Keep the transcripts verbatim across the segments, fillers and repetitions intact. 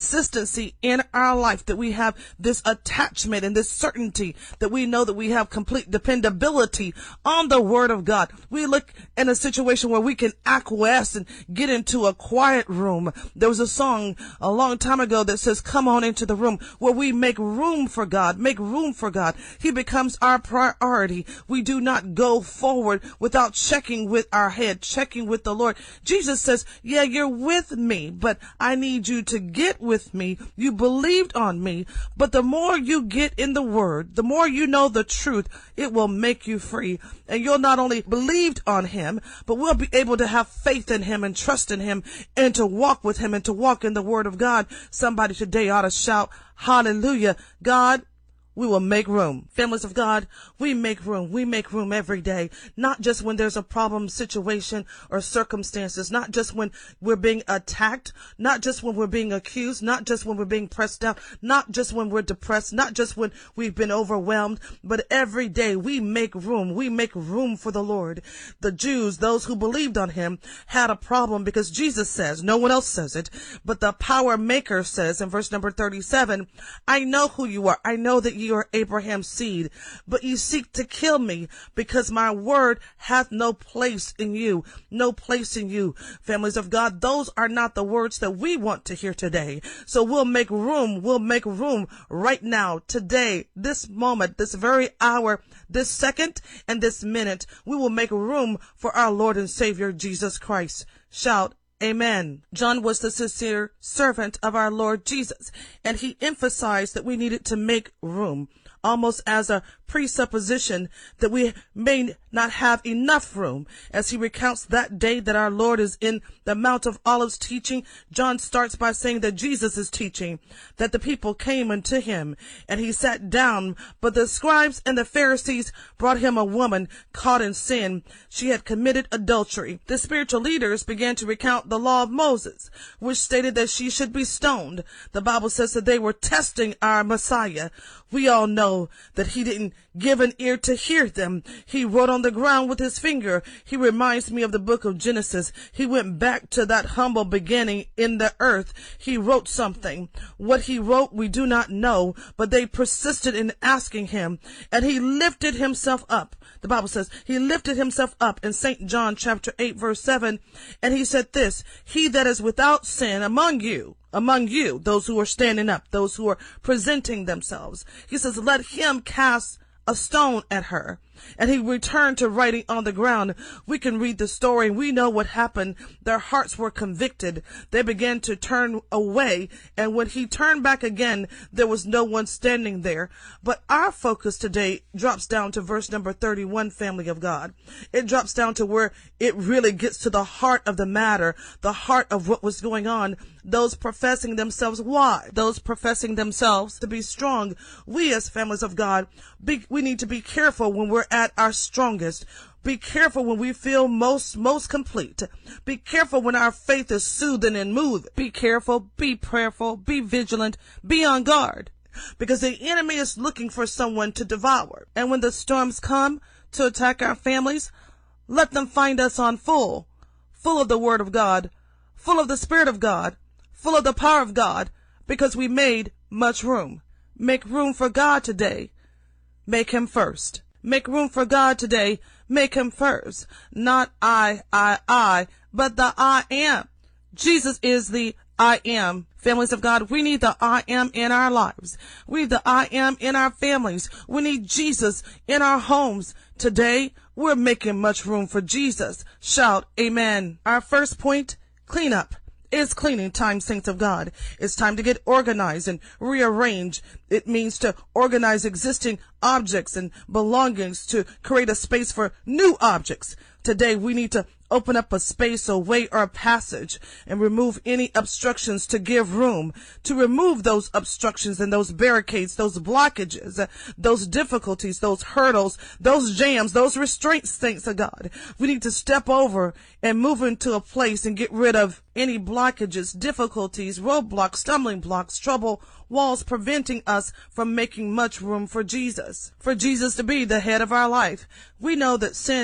consistency in our life, that we have this attachment and this certainty, that we know that we have complete dependability on the word of God. We look in a situation where we can acquiesce and get into a quiet room. There was a song a long time ago that says, come on into the room, where we make room for God, make room for God. He becomes our priority. We do not go forward without checking with our head, checking with the Lord. Jesus says, yeah, you're with me, but I need you to get with me. You believed on me, but the more you get in the word, the more you know the truth, it will make you free. And you'll not only believed on him, but we'll be able to have faith in him and trust in him and to walk with him and to walk in the word of God. Somebody today ought to shout, hallelujah. God, we will make room. Families of God, we make room. We make room every day, not just when there's a problem situation or circumstances, not just when we're being attacked, not just when we're being accused, not just when we're being pressed down, not just when we're depressed, not just when we've been overwhelmed, but every day we make room. We make room for the Lord. The Jews, those who believed on him, had a problem because Jesus says, no one else says it, but the power maker says in verse number thirty-seven, I know who you are. I know that you are Abraham's seed, but you seek to kill me because my word hath no place in you, no place in you. Families of God, those are not the words that we want to hear today. So we'll make room. We'll make room right now, today, this moment, this very hour, this second, and this minute. We will make room for our Lord and Savior, Jesus Christ. Shout, amen. John was the sincere servant of our Lord Jesus, and he emphasized that we needed to make room, almost as a presupposition that we may not have enough room. As he recounts that day that our Lord is in the Mount of Olives teaching, John starts by saying that Jesus is teaching, that the people came unto him, and he sat down, but the scribes and the Pharisees brought him a woman caught in sin. She had committed adultery. The spiritual leaders began to recount the law of Moses, which stated that she should be stoned. The Bible says that they were testing our Messiah. We all know that he didn't give an ear to hear them. He wrote on the ground with his finger. He reminds me of the book of Genesis. He went back to that humble beginning in the earth. He wrote something. What he wrote, we do not know, but they persisted in asking him, and he lifted himself up. The Bible says he lifted himself up in Saint John chapter eight, verse seven, and he said this, he that is without sin among you, among you, those who are standing up, those who are presenting themselves. He says, let him cast a stone at her. And he returned to writing on the ground. We can read the story and we know what happened. Their hearts were convicted. They began to turn away. And when he turned back again, there was no one standing there. But our focus today drops down to verse number thirty-one, family of God. It drops down to where it really gets to the heart of the matter, the heart of what was going on. Those professing themselves, why? Those professing themselves to be strong. We as families of God, be, we need to be careful when we're at our strongest. Be careful when we feel most, most complete. Be careful when our faith is soothing and moving. Be careful, be prayerful, be vigilant, be on guard. Because the enemy is looking for someone to devour. And when the storms come to attack our families, let them find us on full, full of the word of God, full of the Spirit of God, full of the power of God, because we made much room. Make room for God today. Make him first. Make room for God today. Make him first. Not I, I, I, but the I am. Jesus is the I am. Families of God, we need the I am in our lives. We need the I am in our families. We need Jesus in our homes. Today, we're making much room for Jesus. Shout, amen. Our first point, clean up. It's cleaning time, saints of God. It's time to get organized and rearrange. It means to organize existing objects and belongings to create a space for new objects. Today, we need to open up a space, a way, or a passage, and remove any obstructions to give room, to remove those obstructions and those barricades, those blockages, uh, those difficulties, those hurdles, those jams, those restraints, saints of God. We need to step over and move into a place and get rid of any blockages, difficulties, roadblocks, stumbling blocks, trouble, walls preventing us from making much room for Jesus, for Jesus to be the head of our life. We know that sin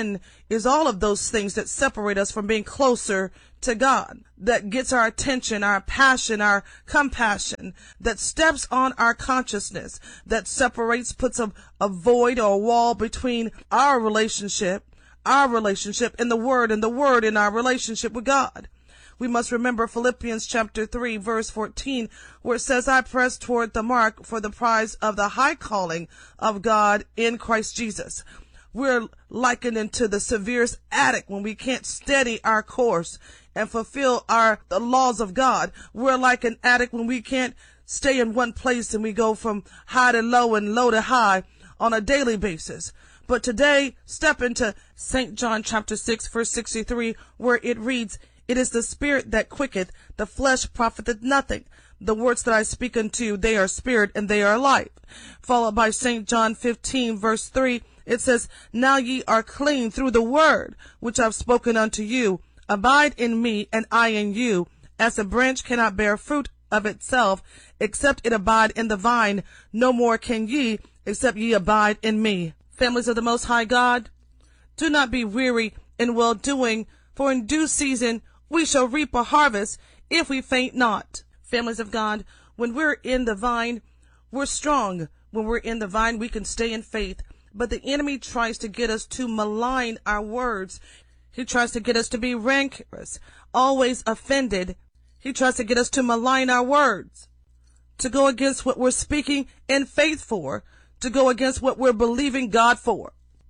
is all of those things that separate us from being closer to God, that gets our attention, our passion, our compassion, that steps on our consciousness, that separates, puts a, a void or a wall between our relationship, our relationship and the Word, and the Word in our relationship with God. We must remember Philippians chapter three, verse fourteen, where it says, I press toward the mark for the prize of the high calling of God in Christ Jesus. We're likened into the severest addict when we can't steady our course and fulfill our the laws of God. We're like an addict when we can't stay in one place and we go from high to low and low to high on a daily basis. But today, step into Saint John chapter six, verse sixty-three, where it reads, It is the spirit that quicketh, the flesh profiteth nothing. The words that I speak unto you, they are spirit and they are life. Followed by Saint John fifteen, verse three, it says, Now ye are clean through the word which I've spoken unto you. Abide in me, and I in you. As a branch cannot bear fruit of itself, except it abide in the vine, no more can ye, except ye abide in me. Families of the Most High God, do not be weary in well-doing, for in due season we shall reap a harvest if we faint not. Families of God, when we're in the vine, we're strong. When we're in the vine, we can stay in faith. But the enemy tries to get us to malign our words. He tries to get us to be rancorous, always offended. He tries to get us to malign our words, to go against what we're speaking in faith for, to go against what we're believing God for.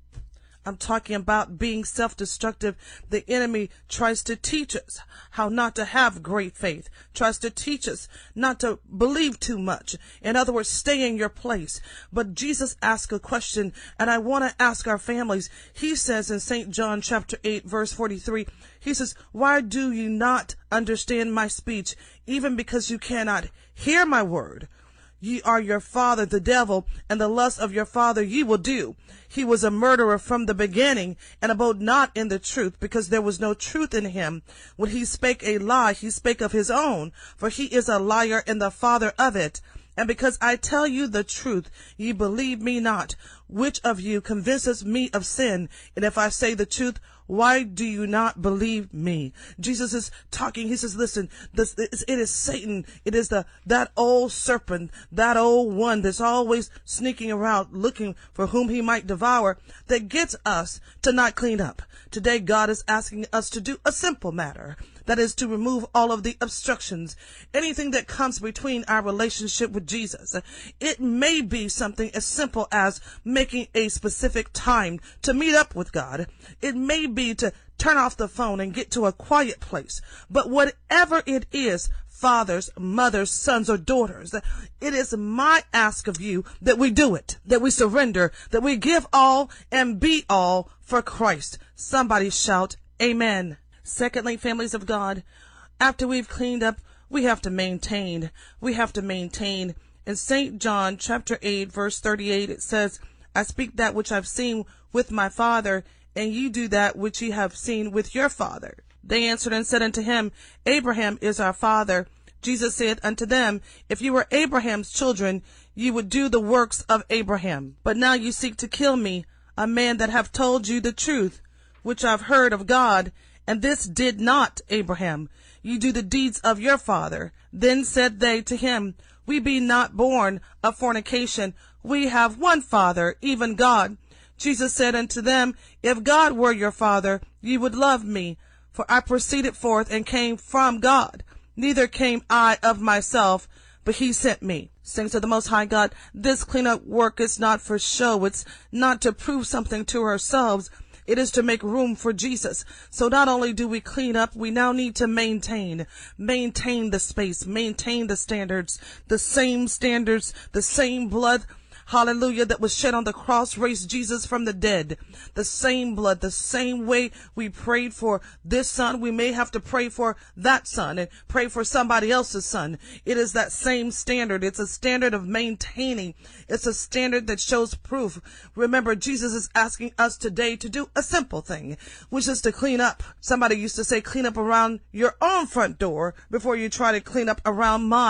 I'm talking about being self-destructive. The enemy tries to teach us how not to have great faith, tries to teach us not to believe too much. In other words, stay in your place. But Jesus asked a question, and I want to ask our families. He says in Saint John chapter eight, verse forty-three, he says, Why do you not understand my speech, even because you cannot hear my word? Ye are your father, the devil, and the lust of your father ye will do. He was a murderer from the beginning, and abode not in the truth, because there was no truth in him. When he spake a lie, he spake of his own, for he is a liar and the father of it. And because I tell you the truth, ye believe me not. Which of you convinces me of sin? And if I say the truth, why do you not believe me? Jesus is talking. He says, listen, this, it is Satan. It is the, that old serpent, that old one that's always sneaking around looking for whom he might devour, that gets us to not clean up. Today, God is asking us to do a simple matter. That is to remove all of the obstructions, anything that comes between our relationship with Jesus. It may be something as simple as making a specific time to meet up with God. It may be to turn off the phone and get to a quiet place. But whatever it is, fathers, mothers, sons, or daughters, it is my ask of you that we do it, that we surrender, that we give all and be all for Christ. Somebody shout, Amen. Secondly, families of God, after we've cleaned up, we have to maintain. We have to maintain. In Saint John chapter eight, verse thirty-eight, it says, I speak that which I've seen with my Father, and ye do that which ye have seen with your father. They answered and said unto him, Abraham is our father. Jesus said unto them, If you were Abraham's children, ye would do the works of Abraham. But now you seek to kill me, a man that have told you the truth, which I've heard of God. And this did not Abraham. You do the deeds of your father. Then said they to him, We be not born of fornication. We have one Father, even God. Jesus said unto them, If God were your Father, ye would love me. For I proceeded forth and came from God. Neither came I of myself, but he sent me. Saints of the Most High God, this cleanup work is not for show. It's not to prove something to ourselves. It is to make room for Jesus. So not only do we clean up, we now need to maintain, maintain the space, maintain the standards, the same standards, the same blood, hallelujah, that was shed on the cross raised Jesus from the dead. The same blood, the same way we prayed for this son, we may have to pray for that son and pray for somebody else's son. It is that same standard. It's a standard of maintaining. It's a standard that shows proof. Remember, Jesus is asking us today to do a simple thing, which is to clean up. Somebody used to say, clean up around your own front door before you try to clean up around mine.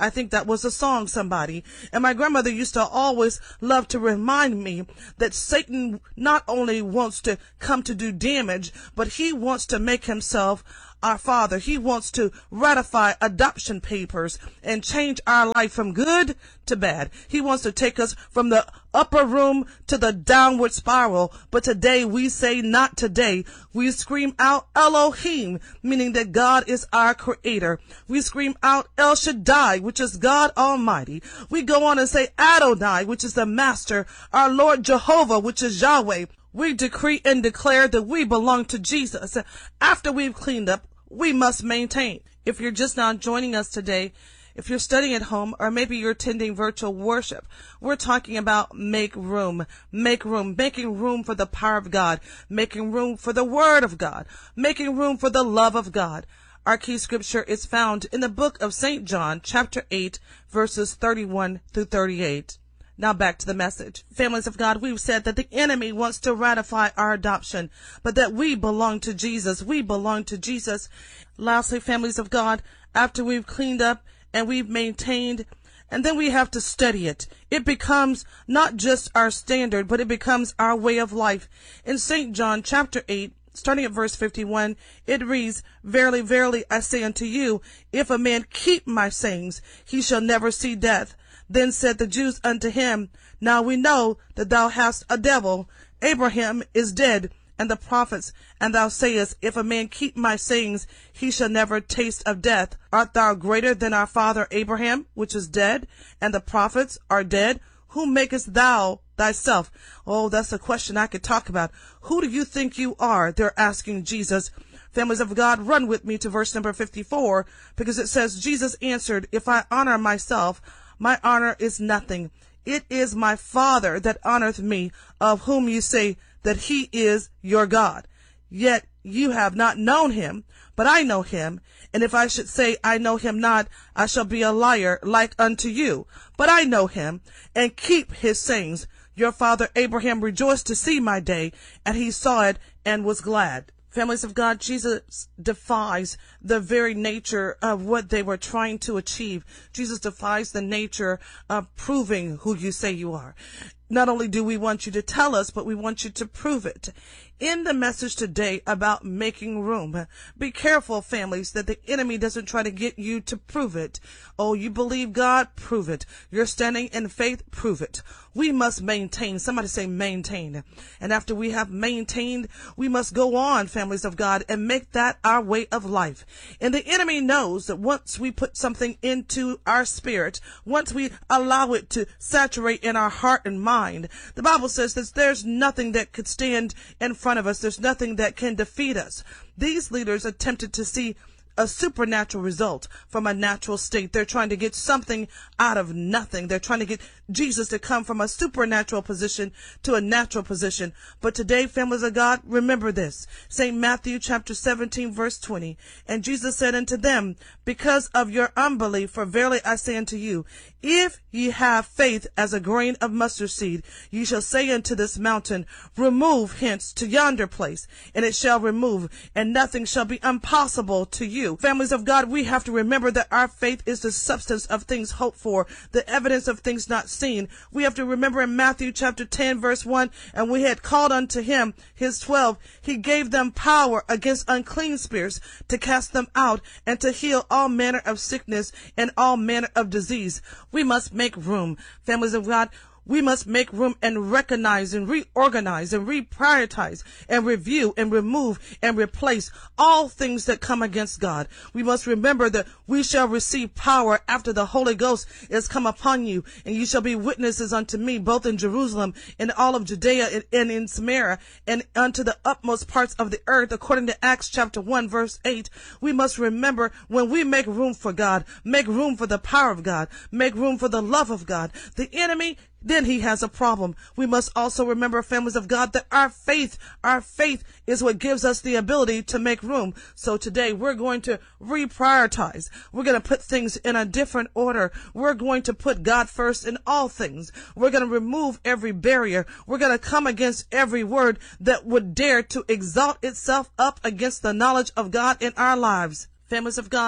I think that was a song, somebody. And my grandmother used to always love to remind me that Satan not only wants to come to do damage, but he wants to make himself our father. He wants to ratify adoption papers and change our life from good to bad. He wants to take us from the upper room to the downward spiral. But today we say not today. We scream out Elohim, meaning that God is our creator. We scream out El Shaddai, which is God Almighty. We go on and say Adonai, which is the master, our Lord Jehovah, which is Yahweh. We decree and declare that we belong to Jesus. After we've cleaned up, we must maintain. If you're just now joining us today, if you're studying at home, or maybe you're attending virtual worship, we're talking about make room, make room, making room for the power of God, making room for the word of God, making room for the love of God. Our key scripture is found in the book of Saint John, chapter eight, verses thirty-one through thirty-eight. Now back to the message. Families of God, we've said that the enemy wants to ratify our adoption, but that we belong to Jesus. We belong to Jesus. Lastly, families of God, after we've cleaned up and we've maintained, and then we have to study it. It becomes not just our standard, but it becomes our way of life. In Saint John chapter eight, starting at verse fifty-one, it reads, Verily, verily, I say unto you, if a man keep my sayings, he shall never see death. Then said the Jews unto him, Now we know that thou hast a devil. Abraham is dead, and the prophets, and thou sayest, If a man keep my sayings, he shall never taste of death. Art thou greater than our father Abraham, which is dead, and the prophets are dead? Whom makest thou thyself? Oh, that's a question I could talk about. Who do you think you are? They're asking Jesus. Families of God, run with me to verse number fifty-four, because it says, Jesus answered, If I honor myself, my honor is nothing. It is my Father that honoreth me, of whom you say that he is your God. Yet you have not known him, but I know him. And if I should say I know him not, I shall be a liar like unto you. But I know him, and keep his sayings. Your father Abraham rejoiced to see my day, and he saw it and was glad. Families of God, Jesus defies the very nature of what they were trying to achieve. Jesus defies the nature of proving who you say you are. Not only do we want you to tell us, but we want you to prove it. In the message today about making room, be careful, families, that the enemy doesn't try to get you to prove it. Oh, you believe God? Prove it. You're standing in faith? Prove it. We must maintain. Somebody say maintain. And after we have maintained, we must go on, families of God, and make that our way of life. And the enemy knows that once we put something into our spirit, once we allow it to saturate in our heart and mind, the Bible says that there's nothing that could stand in front of us. There's nothing that can defeat us. These leaders attempted to see a supernatural result from a natural state. They're trying to get something out of nothing. They're trying to get Jesus to come from a supernatural position to a natural position. But today, families of God, remember this. Saint Matthew chapter seventeen, verse twenty. And Jesus said unto them, Because of your unbelief, for verily I say unto you, if ye have faith as a grain of mustard seed, ye shall say unto this mountain, Remove hence to yonder place, and it shall remove, and nothing shall be impossible to you. Families of God, we have to remember that our faith is the substance of things hoped for, the evidence of things not seen. We have to remember in Matthew chapter ten, verse one, and we had called unto him his twelve. He gave them power against unclean spirits to cast them out and to heal all manner of sickness and all manner of disease. We must make room, families of God. We must make room and recognize and reorganize and reprioritize and review and remove and replace all things that come against God. We must remember that we shall receive power after the Holy Ghost is come upon you, and you shall be witnesses unto me, both in Jerusalem and all of Judea and in Samaria and unto the utmost parts of the earth, according to Acts chapter one, verse eight. We must remember, when we make room for God, make room for the power of God, make room for the love of God, the enemy, then he has a problem. We must also remember, families of God, that our faith, our faith is what gives us the ability to make room. So today we're going to reprioritize. We're going to put things in a different order. We're going to put God first in all things. We're going to remove every barrier. We're going to come against every word that would dare to exalt itself up against the knowledge of God in our lives. Families of God,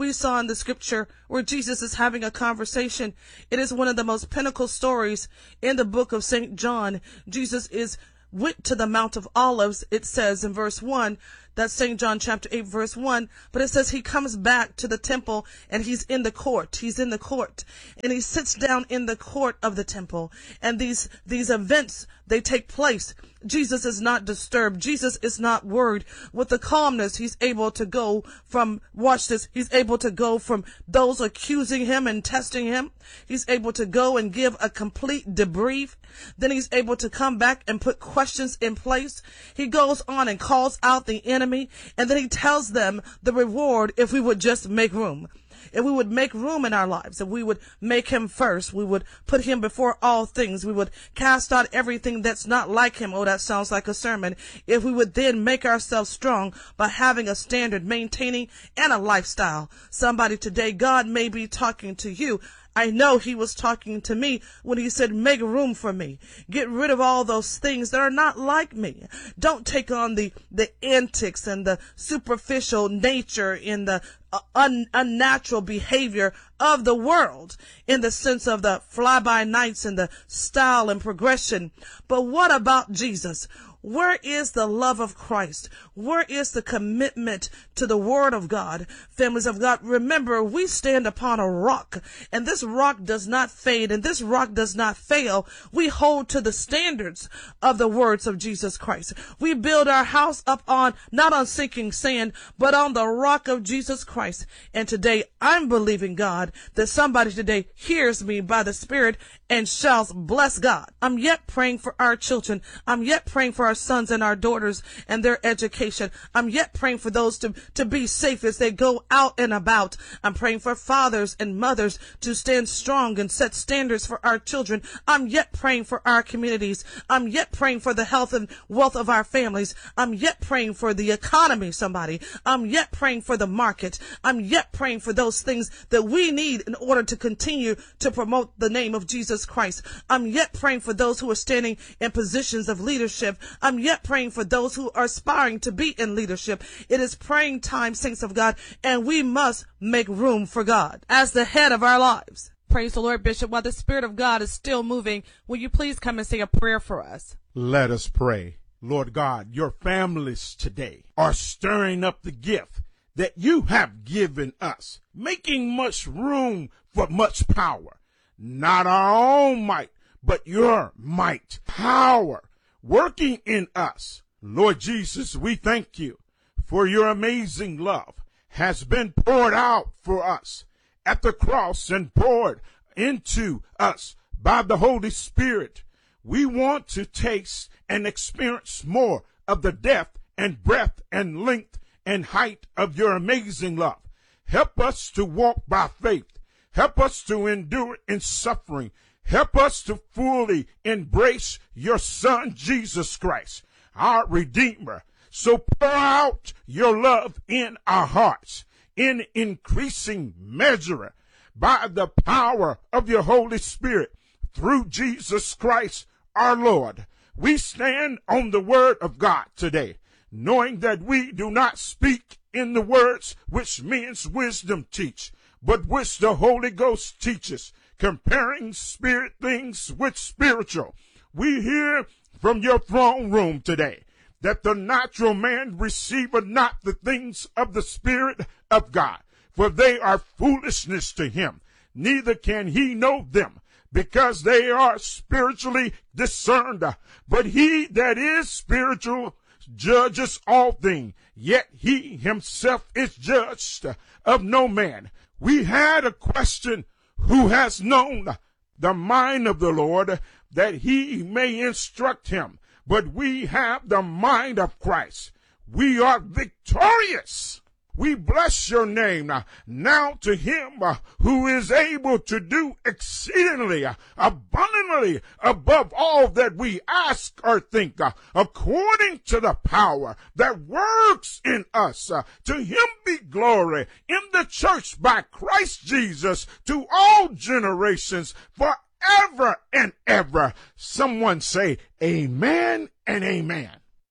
we saw in the scripture where Jesus is having a conversation. It is one of the most pinnacle stories in the book of Saint John. Jesus is went to the Mount of Olives, it says in verse one. That's Saint John chapter eight, verse one. But it says he comes back to the temple and he's in the court. He's in the court and he sits down in the court of the temple. And these, these events, they take place. Jesus is not disturbed. Jesus is not worried. With the calmness, he's able to go from, watch this, he's able to go from those accusing him and testing him. He's able to go and give a complete debrief. Then he's able to come back and put questions in place. He goes on and calls out the enemy, and then he tells them the reward if we would just make room. If we would make room in our lives, if we would make him first, we would put him before all things, we would cast out everything that's not like him. Oh, that sounds like a sermon. If we would then make ourselves strong by having a standard, maintaining, and a lifestyle. Somebody today, God may be talking to you. I know he was talking to me when he said, make room for me. Get rid of all those things that are not like me. Don't take on the, the antics and the superficial nature and the uh, un, unnatural behavior of the world in the sense of the fly-by-nights and the style and progression. But what about Jesus? Where is the love of Christ? Where is the commitment to the word of God? Families of God, remember, we stand upon a rock, and this rock does not fade, and this rock does not fail. We hold to the standards of the words of Jesus Christ. We build our house up on, not on sinking sand, but on the rock of Jesus Christ. And today, I'm believing God that somebody today hears me by the Spirit and shouts, bless God. I'm yet praying for our children. I'm yet praying for our sons and our daughters and their education. I'm yet praying for those to, to be safe as they go out and about. I'm praying for fathers and mothers to stand strong and set standards for our children. I'm yet praying for our communities. I'm yet praying for the health and wealth of our families. I'm yet praying for the economy, somebody. I'm yet praying for the market. I'm yet praying for those things that we need in order to continue to promote the name of Jesus Christ. I'm yet praying for those who are standing in positions of leadership. I'm yet praying for those who are aspiring to be in leadership. It is praying time, saints of God, and we must make room for God as the head of our lives. Praise the Lord, Bishop. While the Spirit of God is still moving, will you please come and say a prayer for us? Let us pray. Lord God, your families today are stirring up the gift that you have given us, making much room for much power. Not our own might, but your might, power, working in us. Lord Jesus, we thank you for your amazing love has been poured out for us at the cross and poured into us by the Holy Spirit. We want to taste and experience more of the depth and breadth and length and height of your amazing love. Help us to walk by faith. Help us to endure in suffering. Help us to fully embrace your Son, Jesus Christ, our Redeemer. So pour out your love in our hearts in increasing measure by the power of your Holy Spirit through Jesus Christ, our Lord. We stand on the word of God today, knowing that we do not speak in the words which men's wisdom teach, but which the Holy Ghost teaches, comparing spirit things with spiritual. We hear from your throne room today that the natural man receiveth not the things of the Spirit of God, for they are foolishness to him, neither can he know them, because they are spiritually discerned. But he that is spiritual judges all things, yet he himself is judged of no man. We had a question, who has known the mind of the Lord, that he may instruct him? But we have the mind of Christ. We are victorious. We bless your name now. Now to him uh, who is able to do exceedingly, uh, abundantly above all that we ask or think, uh, according to the power that works in us. Uh, to him be glory in the church by Christ Jesus to all generations forever and ever. Someone say amen and amen.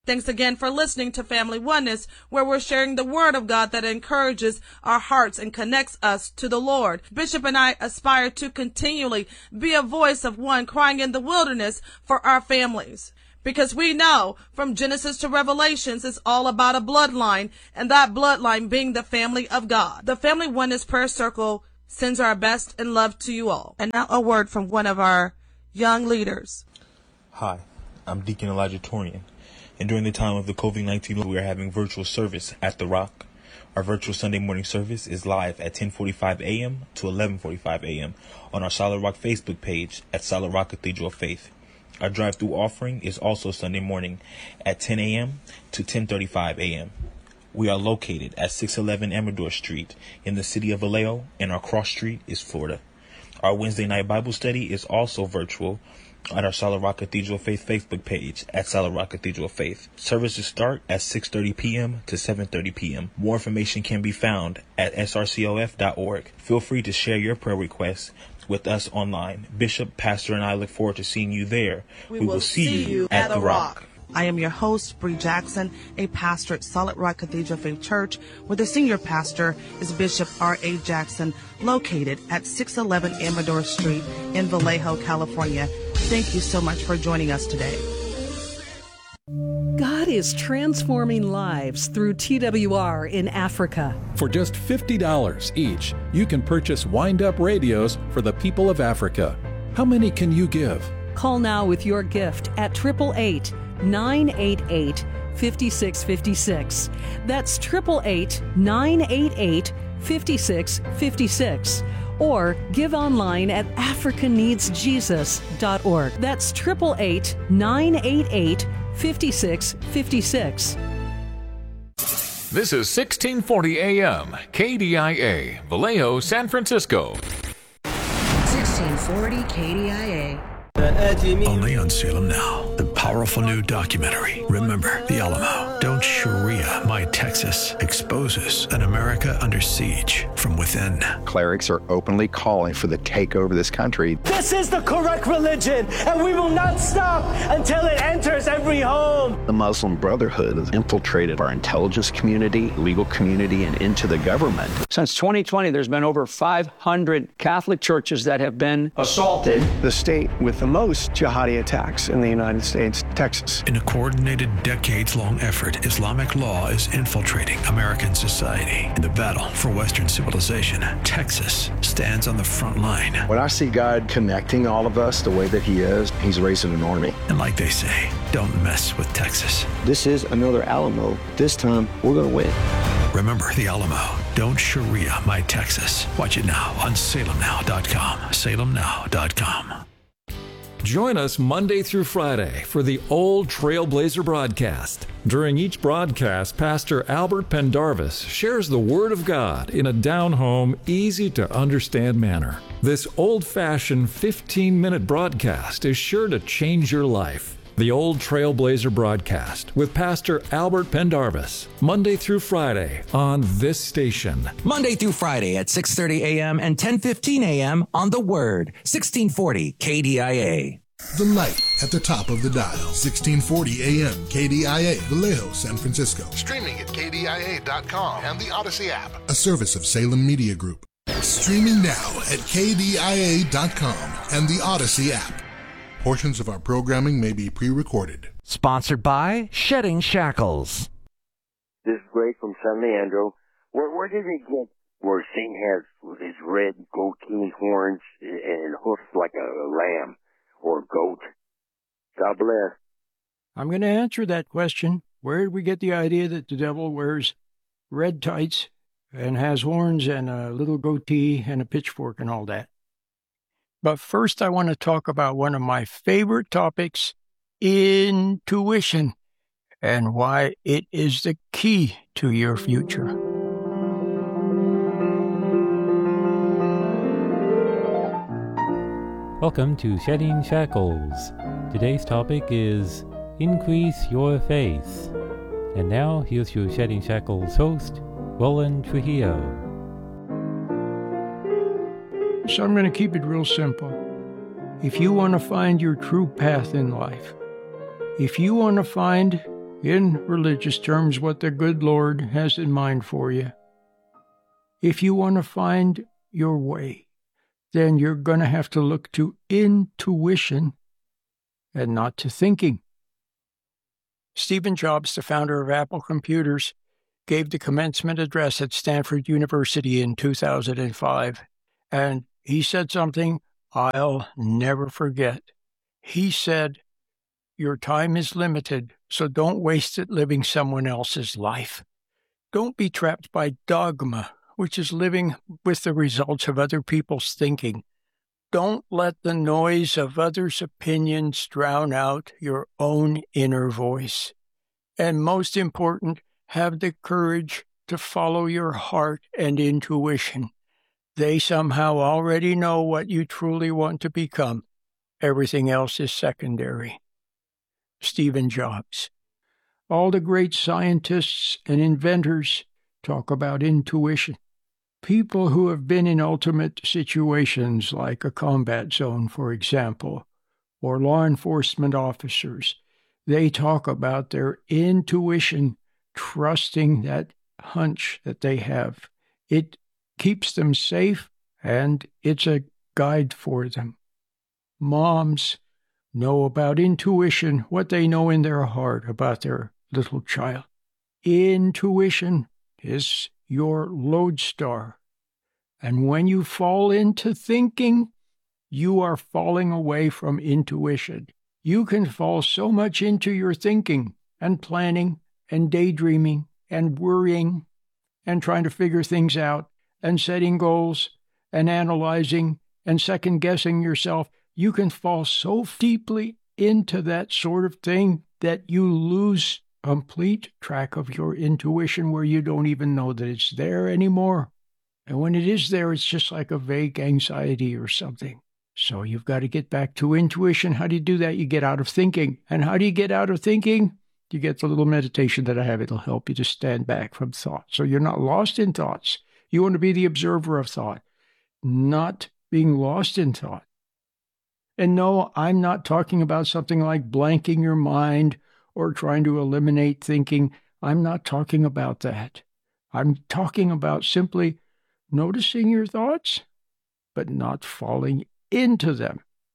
Thanks again for listening to Family Oneness, where we're sharing the Word of God that encourages our hearts and connects us to the Lord. Bishop and I aspire to continually be a voice of one crying in the wilderness for our families. Because we know from Genesis to Revelations, it's all about a bloodline, and that bloodline being the family of God. The Family Oneness Prayer Circle sends our best and love to you all. And now a word from one of our young leaders. Hi, I'm Deacon Elijah Torian. And during the time of the covid nineteen, we are having virtual service at The Rock. Our virtual Sunday morning service is live at ten forty-five a.m. to eleven forty-five a.m. on our Solid Rock Facebook page at Solid Rock Cathedral of Faith. Our drive-through offering is also Sunday morning at ten a.m. to ten thirty-five a.m. We are located at six eleven Amador Street in the city of Vallejo, and our cross street is Florida. Our Wednesday night Bible study is also virtual at our Solid Rock Cathedral of Faith Facebook page at Solid Rock Cathedral of Faith. Services start at six thirty p.m. to seven thirty p.m. More information can be found at s r c o f dot org. Feel free to share your prayer requests with us online. Bishop, Pastor, and I look forward to seeing you there. We, we will, will see, see you at, at The The Rock. Rock. I am your host, Bree Jackson, a pastor at Solid Rock Cathedral Faith Church, where the senior pastor is Bishop R A. Jackson, located at six eleven Amador Street in Vallejo, California. Thank you so much for joining us today. God is transforming lives through T W R in Africa. For just fifty dollars each, you can purchase wind-up radios for the people of Africa. How many can you give? Call now with your gift at eight eight eight, nine eight eight, five six five six. That's eight eight eight, nine eight eight, five six five six. Or give online at africa needs jesus dot org. That's eight eight eight, nine eight eight, five six five six. This is sixteen forty A M, K D I A, Vallejo, San Francisco. sixteen forty K D I A. Only on Salem Now, the powerful new documentary, Remember the Alamo. Don't Sharia My Texas exposes an America under siege from within. Clerics are openly calling for the takeover of this country. This is the correct religion, and we will not stop until it enters every home. The Muslim Brotherhood has infiltrated our intelligence community, legal community, and into the government. Since twenty twenty, there's been over five hundred Catholic churches that have been assaulted. The state with the most jihadi attacks in the United States, Texas. In a coordinated, decades-long effort, Islamic law is infiltrating American society. In the battle for Western civilization, Texas stands on the front line. When I see God connecting all of us the way that he is, he's raising an army. And like they say, don't mess with Texas. This is another Alamo. This time, we're going to win. Remember the Alamo. Don't Sharia My Texas. Watch it now on salem now dot com. salem now dot com. Join us Monday through Friday for the Old Trailblazer broadcast. During each broadcast, Pastor Albert Pendarvis shares the Word of God in a down-home, easy-to-understand manner. This old-fashioned fifteen-minute broadcast is sure to change your life. The Old Trailblazer broadcast with Pastor Albert Pendarvis, Monday through Friday on this station. Monday through Friday at six thirty a.m. and ten fifteen a.m. on The Word, sixteen forty K D I A. The light at the top of the dial, sixteen forty A M K D I A, Vallejo, San Francisco. Streaming at K D I A dot com and the Odyssey app. A service of Salem Media Group. Streaming now at K D I A dot com and the Odyssey app. Portions of our programming may be pre-recorded. Sponsored by Shedding Shackles. This is Greg from San Leandro. Where, where did it get where Satan has his red goatee horns and hoofs like a lamb or a goat? God bless. I'm going to answer that question. Where did we get the idea that the devil wears red tights and has horns and a little goatee and a pitchfork and all that? But first, I want to talk about one of my favorite topics, intuition, and why it is the key to your future. Welcome to Shedding Shackles. Today's topic is Increase Your Faith. And now, here's your Shedding Shackles host, Roland Trujillo. So I'm going to keep it real simple. If you want to find your true path in life, if you want to find in religious terms, what the good Lord has in mind for you. If you want to find your way, then you're going to have to look to intuition and not to thinking. Stephen Jobs, the founder of Apple Computers, gave the commencement address at Stanford University in two thousand five, and he said something I'll never forget. He said, "Your time is limited, so don't waste it living someone else's life. Don't be trapped by dogma, which is living with the results of other people's thinking. Don't let the noise of others' opinions drown out your own inner voice. And most important, have the courage to follow your heart and intuition. They somehow already know what you truly want to become. Everything else is secondary." Stephen Jobs. All the great scientists and inventors talk about intuition. People who have been in ultimate situations like a combat zone, for example, or law enforcement officers, they talk about their intuition, trusting that hunch that they have. It keeps them safe, and it's a guide for them. Moms know about intuition, what they know in their heart about their little child. Intuition is your lodestar. And when you fall into thinking, you are falling away from intuition. You can fall so much into your thinking and planning and daydreaming and worrying and trying to figure things out and setting goals and analyzing and second-guessing yourself. You can fall so deeply into that sort of thing that you lose complete track of your intuition, where you don't even know that it's there anymore. And when it is there, it's just like a vague anxiety or something. So you've got to get back to intuition. How do you do that? You get out of thinking. And how do you get out of thinking? You get the little meditation that I have. It'll help you to stand back from thought. So you're not lost in thoughts. You want to be the observer of thought, not being lost in thought. And no, I'm not talking about something like blanking your mind or trying to eliminate thinking. I'm not talking about that. I'm talking about simply noticing your thoughts, but not falling into them.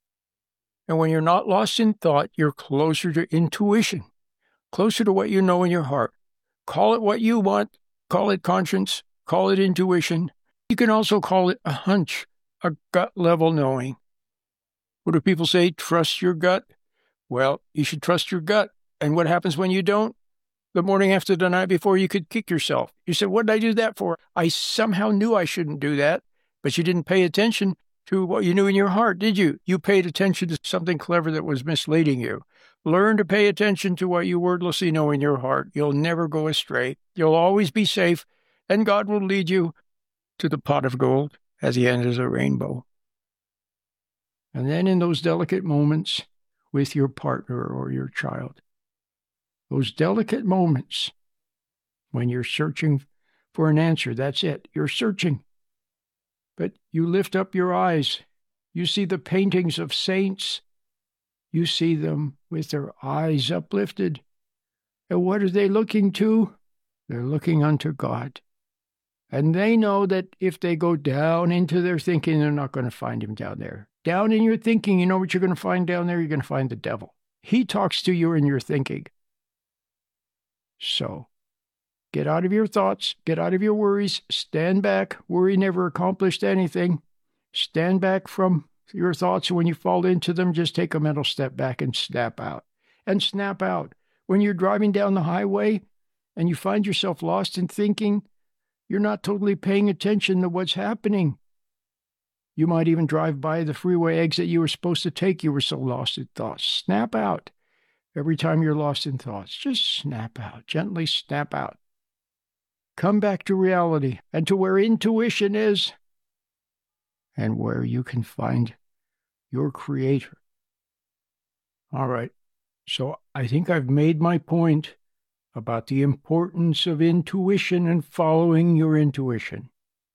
And when you're not lost in thought, you're closer to intuition, closer to what you know in your heart. Call it what you want. Call it conscience. Call it intuition. You can also call it a hunch, a gut-level knowing. What do people say? Trust your gut? Well, you should trust your gut. And what happens when you don't? The morning after the night before, you could kick yourself. You said, what did I do that for? I somehow knew I shouldn't do that, but you didn't pay attention to what you knew in your heart, did you? You paid attention to something clever that was misleading you. Learn to pay attention to what you wordlessly know in your heart. You'll never go astray. You'll always be safe, and God will lead you to the pot of gold at the end of the rainbow. And then in those delicate moments with your partner or your child, those delicate moments when you're searching for an answer, that's it. You're searching. But you lift up your eyes. You see the paintings of saints. You see them with their eyes uplifted. And what are they looking to? They're looking unto God. And they know that if they go down into their thinking, they're not going to find him down there. Down in your thinking, you know what you're going to find down there? You're going to find the devil. He talks to you in your thinking. So, get out of your thoughts, get out of your worries, stand back. Worry never accomplished anything. Stand back from your thoughts. When you fall into them, just take a mental step back and snap out. And snap out. When you're driving down the highway and you find yourself lost in thinking, you're not totally paying attention to what's happening. You might even drive by the freeway exit you were supposed to take. You were so lost in thoughts. Snap out. Every time you're lost in thoughts, just snap out. Gently snap out. Come back to reality and to where intuition is and where you can find your creator. All right. So I think I've made my point about the importance of intuition and following your intuition.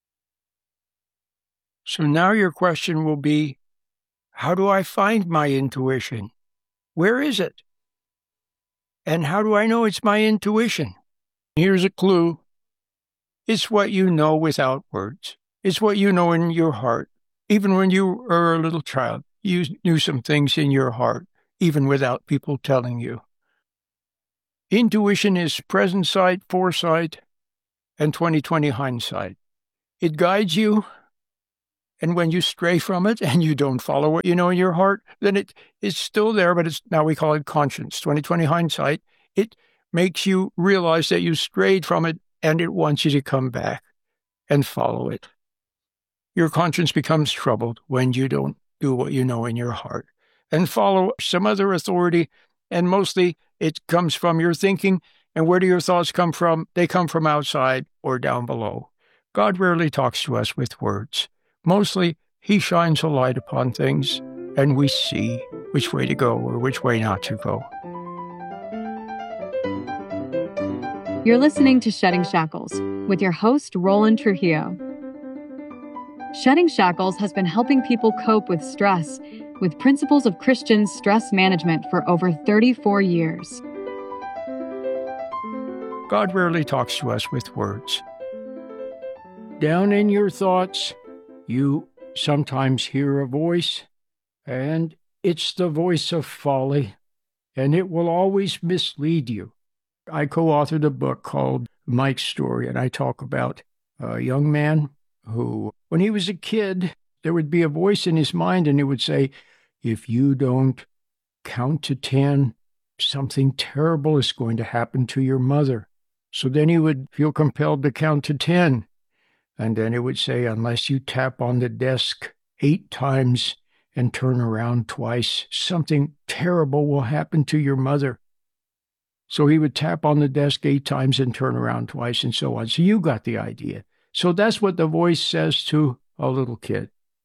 So now your question will be, how do I find my intuition? Where is it? And how do I know it's my intuition? Here's a clue. It's what you know without words. It's what you know in your heart. Even when you were a little child, you knew some things in your heart, even without people telling you. Intuition is present sight, foresight, and twenty twenty hindsight. It guides you, and when you stray from it and you don't follow what you know in your heart, then it, it's still there, but it's now we call it conscience. twenty twenty hindsight, it makes you realize that you strayed from it, and it wants you to come back and follow it. Your conscience becomes troubled when you don't do what you know in your heart and follow some other authority, and mostly it comes from your thinking. And where do your thoughts come from? They come from outside or down below. God rarely talks to us with words. Mostly, he shines a light upon things, and we see which way to go or which way not to go. You're listening to Shedding Shackles with your host, Roland Trujillo. Shedding Shackles has been helping people cope with stress with principles of Christian stress management for over thirty-four years. God rarely talks to us with words. Down in your thoughts, you sometimes hear a voice, and it's the voice of folly, and it will always mislead you. I co-authored a book called Mike's Story, and I talk about a young man who, when he was a kid, there would be a voice in his mind, and it would say, if you don't count to ten, something terrible is going to happen to your mother. So then he would feel compelled to count to ten. And then it would say, unless you tap on the desk eight times and turn around twice, something terrible will happen to your mother. So he would tap on the desk eight times and turn around twice and so on. So you got the idea. So that's what the voice says to a little kid.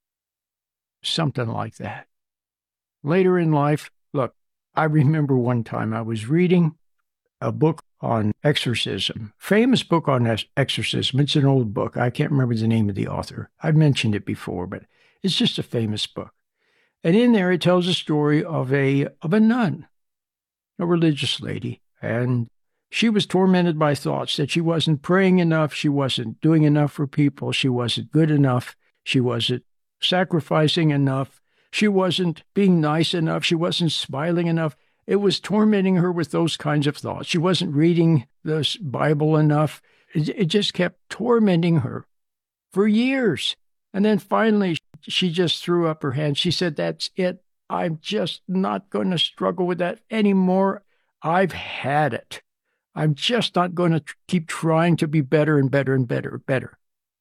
Something like that. Later in life, look, I remember one time I was reading a book on exorcism, famous book on exorcism. It's an old book. I can't remember the name of the author. I've mentioned it before, but it's just a famous book. And in there, it tells a story of a of a nun, a religious lady, and she was tormented by thoughts that she wasn't praying enough, she wasn't doing enough for people, she wasn't good enough, she wasn't sacrificing enough, she wasn't being nice enough, she wasn't smiling enough. It was tormenting her with those kinds of thoughts. She wasn't reading the Bible enough. It, it just kept tormenting her for years. And then finally, she just threw up her hands. She said, that's it. I'm just not going to struggle with that anymore. I've had it. I'm just not going to tr- keep trying to be better and better and better and better.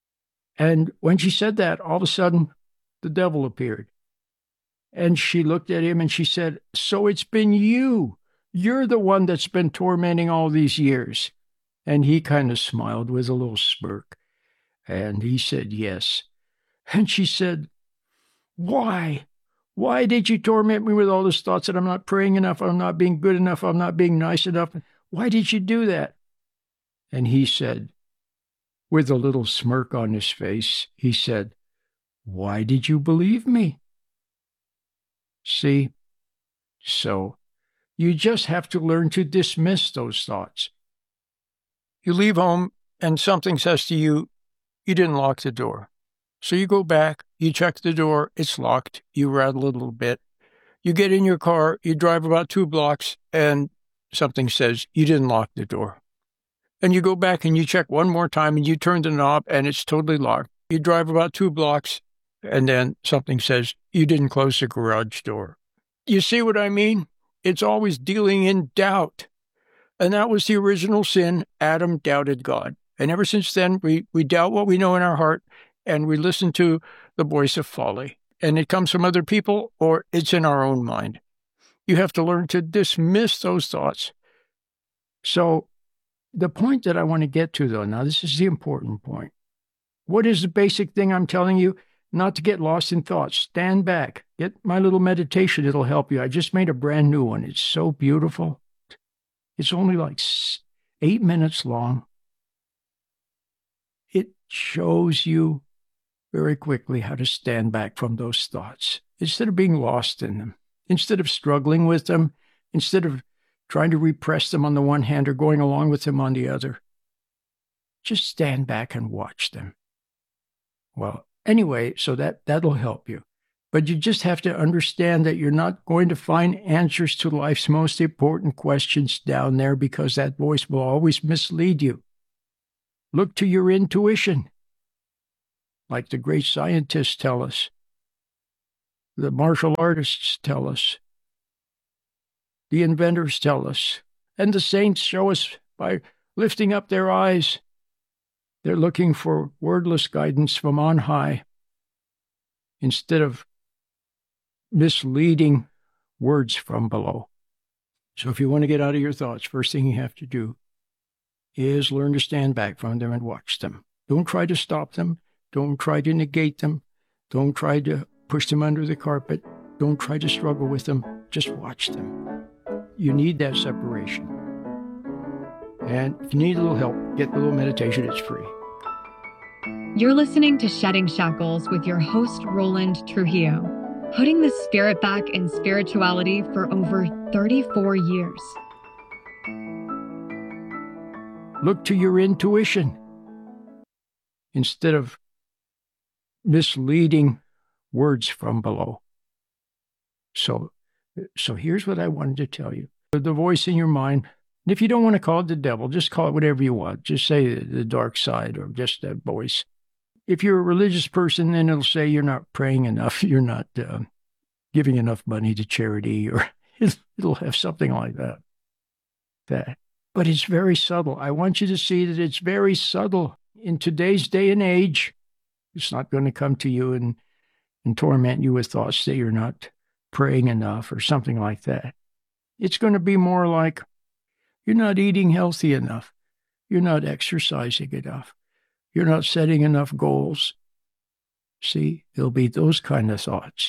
And when she said that, all of a sudden, the devil appeared. And she looked at him and she said, so it's been you. You're the one that's been tormenting all these years. And he kind of smiled with a little smirk. And he said, yes. And she said, why? Why did you torment me with all these thoughts that I'm not praying enough, I'm not being good enough, I'm not being nice enough? Why did you do that? And he said, with a little smirk on his face, he said, why did you believe me? See? So, you just have to learn to dismiss those thoughts. You leave home and something says to you, you didn't lock the door. So you go back, you check the door, it's locked, you rattle a little bit. You get in your car, you drive about two blocks, and something says, you didn't lock the door. And you go back and you check one more time and you turn the knob and it's totally locked. You drive about two blocks, and then something says, you didn't close the garage door. You see what I mean? It's always dealing in doubt. And that was the original sin. Adam doubted God. And ever since then, we, we doubt what we know in our heart, and we listen to the voice of folly. And it comes from other people, or it's in our own mind. You have to learn to dismiss those thoughts. So the point that I want to get to, though, now this is the important point. What is the basic thing I'm telling you? Not to get lost in thoughts. Stand back. Get my little meditation. It'll help you. I just made a brand new one. It's so beautiful. It's only like eight minutes long. It shows you very quickly how to stand back from those thoughts instead of being lost in them, instead of struggling with them, instead of trying to repress them on the one hand or going along with them on the other. Just stand back and watch them. Well, anyway, so that, that'll help you. But you just have to understand that you're not going to find answers to life's most important questions down there, because that voice will always mislead you. Look to your intuition, like the great scientists tell us, the martial artists tell us, the inventors tell us, and the saints show us by lifting up their eyes. They're looking for wordless guidance from on high instead of misleading words from below. So if you want to get out of your thoughts, first thing you have to do is learn to stand back from them and watch them. Don't try to stop them. Don't try to negate them. Don't try to push them under the carpet. Don't try to struggle with them. Just watch them. You need that separation. And if you need a little help, get the little meditation. It's free. You're listening to Shedding Shackles with your host, Roland Trujillo, putting the spirit back in spirituality for over thirty-four years. Look to your intuition instead of misleading words from below. So, so here's what I wanted to tell you. The voice in your mind, and if you don't want to call it the devil, just call it whatever you want. Just say the dark side or just that voice. If you're a religious person, then it'll say you're not praying enough, you're not uh, giving enough money to charity, or it'll have something like that. That. But it's very subtle. I want you to see that it's very subtle. In today's day and age, it's not going to come to you and, and torment you with thoughts that you're not praying enough or something like that. It's going to be more like, you're not eating healthy enough. You're not exercising enough. You're not setting enough goals. See, there'll be those kind of thoughts.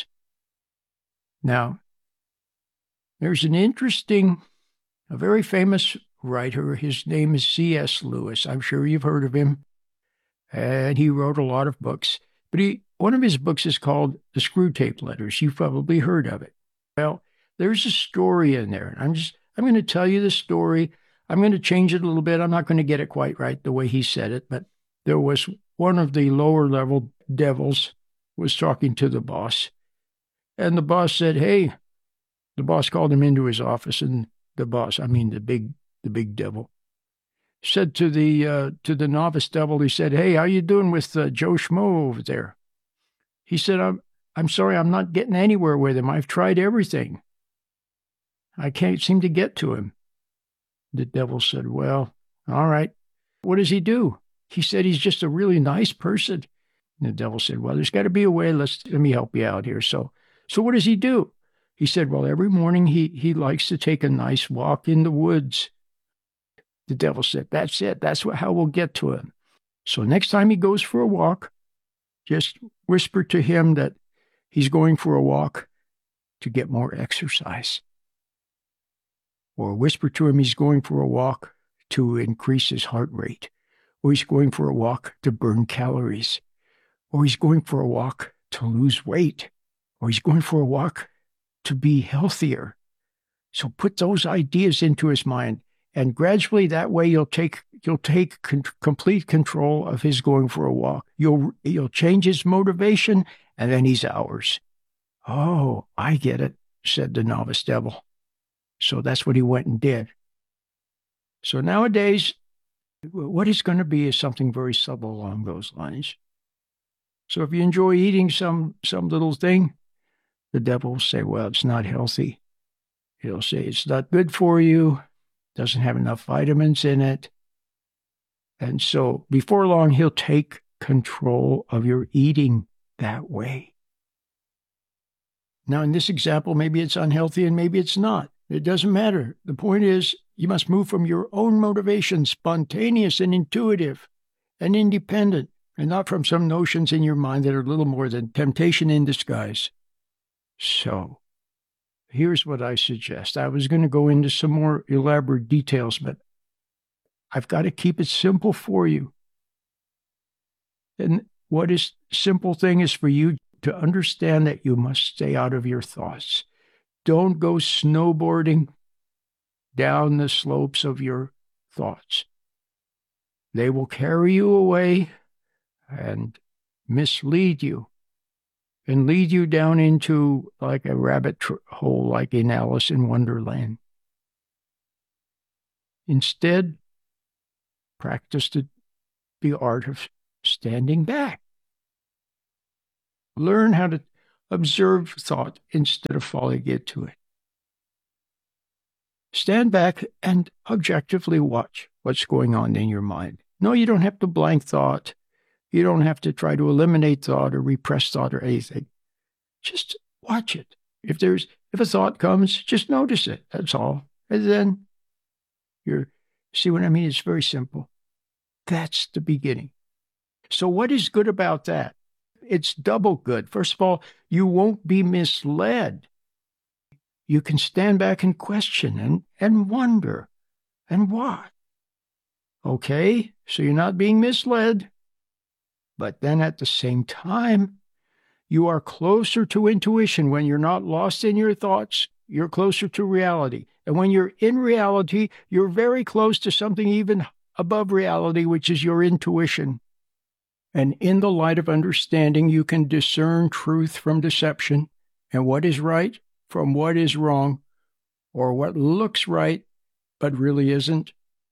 Now, there's an interesting, a very famous writer. His name is C S Lewis. I'm sure you've heard of him. And he wrote a lot of books. But he, one of his books is called The Screwtape Letters. You've probably heard of it. Well, there's a story in there. I'm just, I'm going to tell you the story. I'm going to change it a little bit. I'm not going to get it quite right the way he said it, but there was one of the lower level devils was talking to the boss. And the boss said, hey, the boss called him into his office, and the boss, I mean the big, the big devil, said to the uh, to the novice devil, he said, hey, how you doing with uh, Joe Schmo over there? He said, I'm, I'm sorry, I'm not getting anywhere with him. I've tried everything. I can't seem to get to him. The devil said, well, all right. What does he do? He said, he's just a really nice person. And the devil said, well, there's got to be a way. Let's, let me help you out here. So, so what does he do? He said, well, every morning he, he likes to take a nice walk in the woods. The devil said, that's it. That's what, how we'll get to him. So next time he goes for a walk, just whisper to him that he's going for a walk to get more exercise. Or whisper to him he's going for a walk to increase his heart rate. Or he's going for a walk to burn calories. Or he's going for a walk to lose weight. Or he's going for a walk to be healthier. So put those ideas into his mind, and gradually that way you'll take you'll take con- complete control of his going for a walk. You'll you'll change his motivation, and then he's ours. Oh, I get it, said the novice devil. So that's what he went and did. So nowadays, what is going to be is something very subtle along those lines. So if you enjoy eating some some little thing, the devil will say, well, it's not healthy. He'll say it's not good for you, doesn't have enough vitamins in it. And so before long, he'll take control of your eating that way. Now, in this example, maybe it's unhealthy and maybe it's not. It doesn't matter. The point is, you must move from your own motivation, spontaneous and intuitive and independent, and not from some notions in your mind that are little more than temptation in disguise. So, here's what I suggest. I was going to go into some more elaborate details, but I've got to keep it simple for you. And what is simple thing is for you to understand that you must stay out of your thoughts. Don't go snowboarding. down the slopes of your thoughts. They will carry you away and mislead you and lead you down into like a rabbit tr- hole, like in Alice in Wonderland. Instead, practice the, the art of standing back. Learn how to observe thought instead of falling into it. Stand back and objectively watch what's going on in your mind. No, you don't have to blank thought. You don't have to try to eliminate thought or repress thought or anything. Just watch it. If there's if a thought comes, just notice it. That's all. And then you're, see what I mean? It's very simple. That's the beginning. So what is good about that? It's double good. First of all, you won't be misled. You can stand back and question and, and wonder. And what? Okay, so you're not being misled. But then at the same time, you are closer to intuition. When you're not lost in your thoughts, you're closer to reality. And when you're in reality, you're very close to something even above reality, which is your intuition. And in the light of understanding, you can discern truth from deception and what is right from what is wrong, or what looks right but really isn't.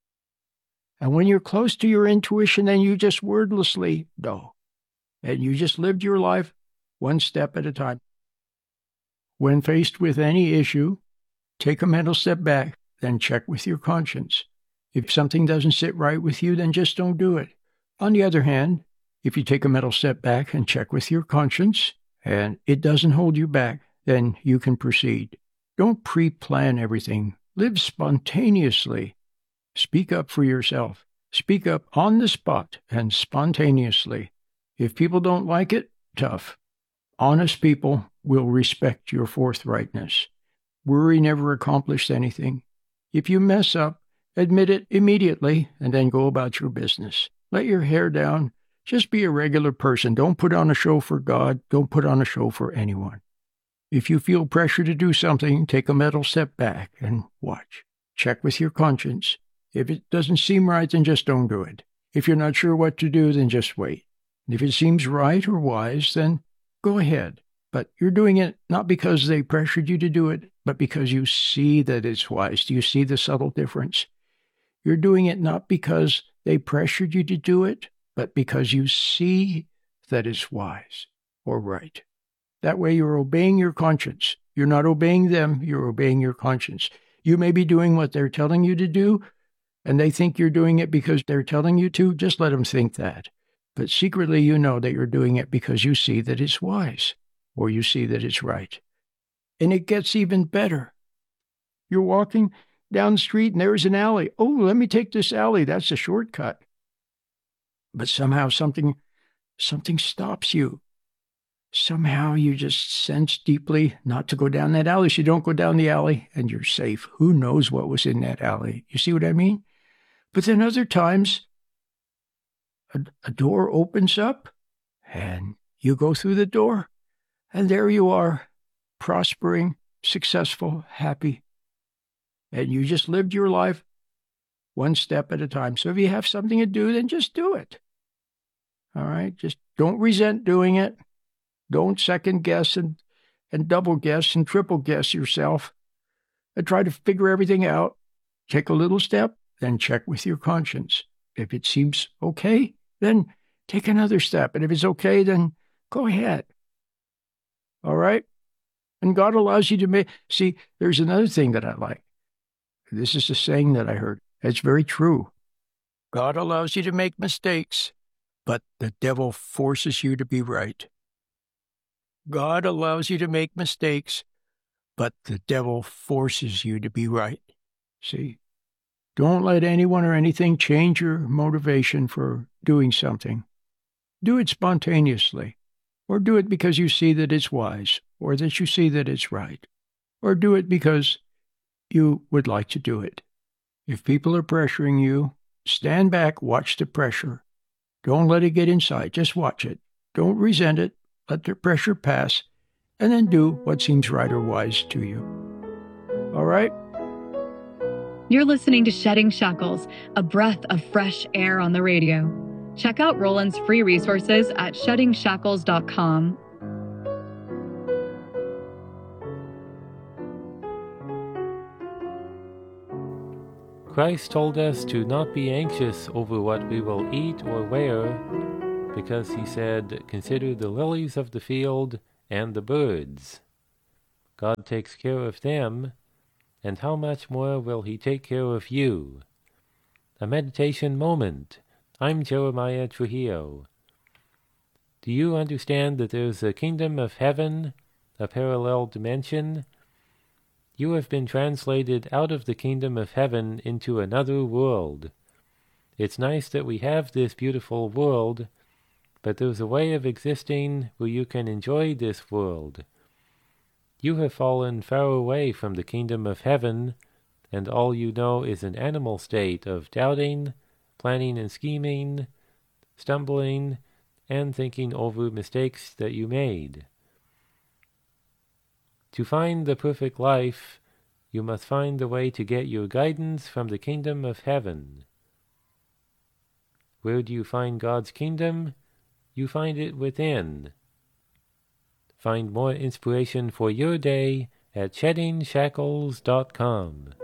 And when you're close to your intuition, then you just wordlessly know. And you just lived your life one step at a time. When faced with any issue, take a mental step back, then check with your conscience. If something doesn't sit right with you, then just don't do it. On the other hand, if you take a mental step back and check with your conscience, and it doesn't hold you back, then you can proceed. Don't pre-plan everything. Live spontaneously. Speak up for yourself. Speak up on the spot and spontaneously. If people don't like it, tough. Honest people will respect your forthrightness. Worry never accomplished anything. If you mess up, admit it immediately and then go about your business. Let your hair down. Just be a regular person. Don't put on a show for God. Don't put on a show for anyone. If you feel pressure to do something, take a mental step back and watch. Check with your conscience. If it doesn't seem right, then just don't do it. If you're not sure what to do, then just wait. If it seems right or wise, then go ahead. But you're doing it not because they pressured you to do it, but because you see that it's wise. Do you see the subtle difference? You're doing it not because they pressured you to do it, but because you see that it's wise or right. That way you're obeying your conscience. You're not obeying them, you're obeying your conscience. You may be doing what they're telling you to do, and they think you're doing it because they're telling you to. Just let them think that. But secretly you know that you're doing it because you see that it's wise, or you see that it's right. And it gets even better. You're walking down the street and there's an alley. Oh, let me take this alley. That's a shortcut. But somehow something, something stops you. Somehow you just sense deeply not to go down that alley. So you don't go down the alley and you're safe. Who knows what was in that alley? You see what I mean? But then other times, a, a door opens up and you go through the door and there you are, prospering, successful, happy. And you just lived your life one step at a time. So if you have something to do, then just do it. All right? Just don't resent doing it. Don't second guess and, and double guess and triple guess yourself. And try to figure everything out. Take a little step, then check with your conscience. If it seems okay, then take another step. And if it's okay, then go ahead. All right? And God allows you to make... See, there's another thing that I like. This is a saying that I heard. It's very true. God allows you to make mistakes, but the devil forces you to be right. God allows you to make mistakes, but the devil forces you to be right. See? Don't let anyone or anything change your motivation for doing something. Do it spontaneously, or do it because you see that it's wise, or that you see that it's right, or do it because you would like to do it. If people are pressuring you, stand back, watch the pressure. Don't let it get inside, just watch it. Don't resent it, let the pressure pass, and then do what seems right or wise to you. All right? You're listening to Shedding Shackles, a breath of fresh air on the radio. Check out Roland's free resources at shedding shackles dot com. Christ told us to not be anxious over what we will eat or wear, because he said, "Consider the lilies of the field and the birds. God takes care of them, and how much more will he take care of you?" A meditation moment. I'm Jeremiah Trujillo. Do you understand that there's a kingdom of heaven, a parallel dimension? You have been translated out of the kingdom of heaven into another world. It's nice that we have this beautiful world, but there's a way of existing where you can enjoy this world. You have fallen far away from the kingdom of heaven, and all you know is an animal state of doubting, planning and scheming, stumbling, and thinking over mistakes that you made. To find the perfect life, you must find the way to get your guidance from the kingdom of heaven. Where do you find God's kingdom? You find it within. Find more inspiration for your day at shedding shackles dot com.